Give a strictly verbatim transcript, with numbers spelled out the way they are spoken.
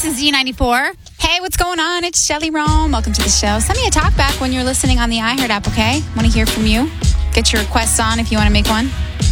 This is Z ninety-four. Hey, what's going on? It's Shelly Rome. Welcome to the show. Send me a talk back when you're listening on the iHeart app, okay? Want to hear from you. Get your requests on if you want to make one.